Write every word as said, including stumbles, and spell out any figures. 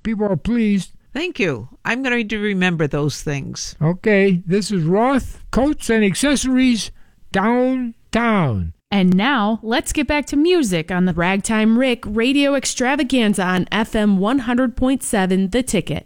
People are pleased. Thank you. I'm going to remember those things. Okay, this is Roth Coats and Accessories Downtown. And now, let's get back to music on the Ragtime Rick Radio Extravaganza on F M one hundred point seven The Ticket.